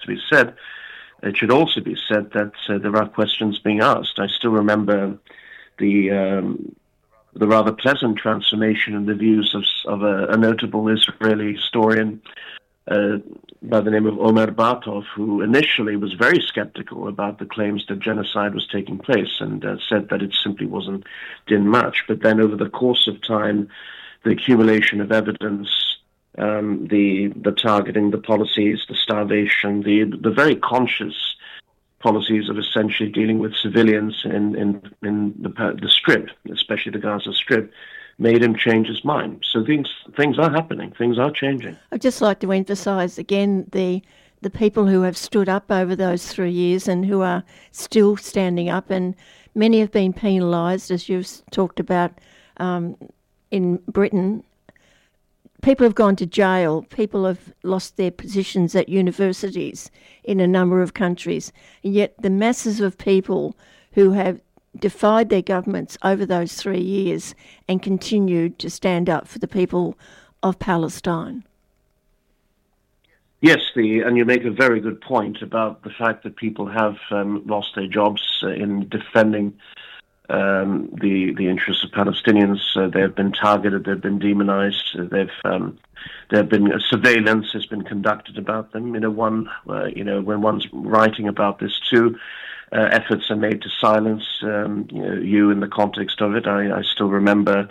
to be said, it should also be said that there are questions being asked. I still remember the rather pleasant transformation in the views of a notable Israeli historian by the name of Omer Bartov, who initially was very skeptical about the claims that genocide was taking place and said that it simply didn't match. But then over the course of time, the accumulation of evidence, the targeting, the policies, the starvation, the very conscious policies of essentially dealing with civilians in the Strip, especially the Gaza Strip, made him change his mind. So things are happening. Things are changing. I'd just like to emphasise again the people who have stood up over those 3 years and who are still standing up, and many have been penalised, as you've talked about in Britain. People have gone to jail. People have lost their positions at universities in a number of countries. And yet the masses of people who have defied their governments over those 3 years and continued to stand up for the people of Palestine. Yes, and you make a very good point about the fact that people have lost their jobs in defending the interests of Palestinians. They have been targeted, they've been demonized, there have been surveillance has been conducted about them. When one's writing about this too, efforts are made to silence you in the context of it. I still remember,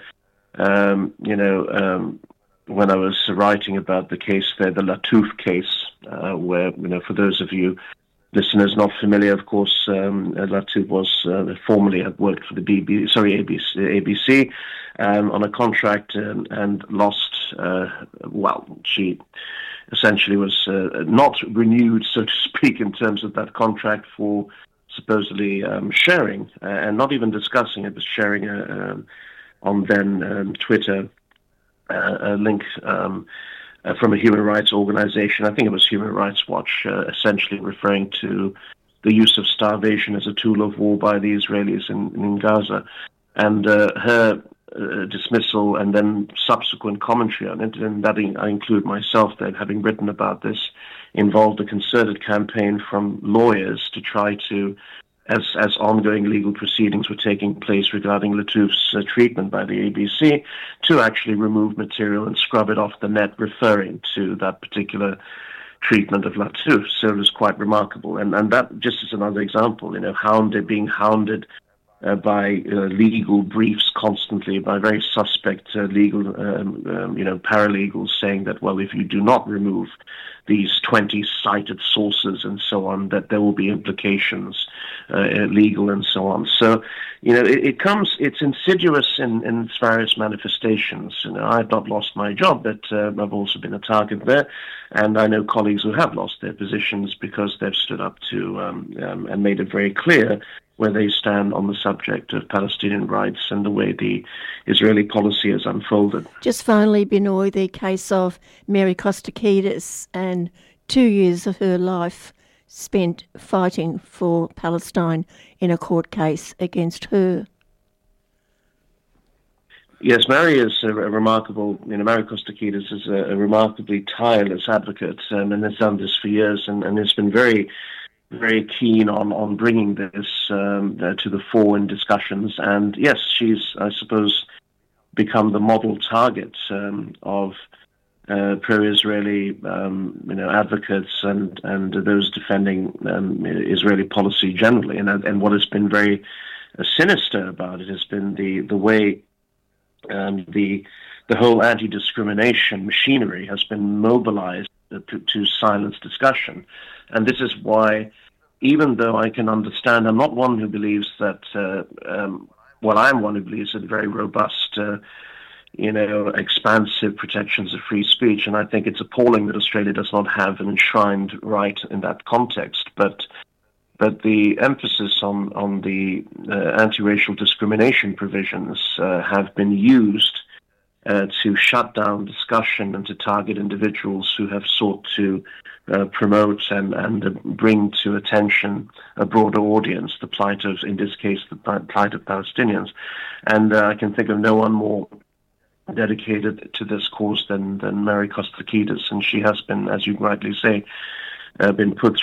when I was writing about the case there, the Lattouf case, where, for those of you listeners not familiar, of course, Lattouf was formerly had worked for the ABC on a contract and lost. She essentially was not renewed, so to speak, in terms of that contract for supposedly sharing and not even discussing it, but sharing on then Twitter a link from a human rights organization. I think it was Human Rights Watch, essentially referring to the use of starvation as a tool of war by the Israelis in Gaza. And her dismissal and then subsequent commentary on it, and that I include myself there, having written about this, involved a concerted campaign from lawyers to try to, as ongoing legal proceedings were taking place regarding Lattouf's treatment by the ABC, to actually remove material and scrub it off the net referring to that particular treatment of Lattouf. So it was quite remarkable. And that just is another example, being hounded by legal briefs constantly, by very suspect legal, paralegals saying that, well, if you do not remove these 20 cited sources and so on, that there will be implications, legal and so on. So, it's insidious in its various manifestations. I've not lost my job, but I've also been a target there. And I know colleagues who have lost their positions because they've stood up to and made it very clear where they stand on the subject of Palestinian rights and the way the Israeli policy has unfolded. Just finally, Binoy, the case of Mary Kostakidis and 2 years of her life spent fighting for Palestine in a court case against her. Yes, Mary is a remarkable, Mary Kostakidis is a remarkably tireless advocate and has done this for years and has been very keen on bringing this to the fore in discussions. And yes, she's, I suppose, become the model target of pro-Israeli, advocates and those defending Israeli policy generally. And what has been very sinister about it has been the way the whole anti-discrimination machinery has been mobilized to silence discussion. And this is why, even though I can understand, I'm not one who believes that, I'm one who believes in very robust, expansive protections of free speech. And I think it's appalling that Australia does not have an enshrined right in that context. But the emphasis on the anti-racial discrimination provisions have been used to shut down discussion and to target individuals who have sought to promote and bring to attention a broader audience the plight of, in this case, the plight of Palestinians. And I can think of no one more dedicated to this cause than Mary Kostakidis, and she has been, as you rightly say, been put